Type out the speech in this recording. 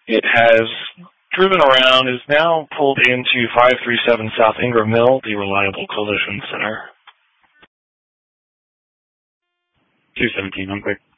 It has driven around, is now pulled into 537 South Ingram Mill, the Reliable Collision Center. 217, I'm quick.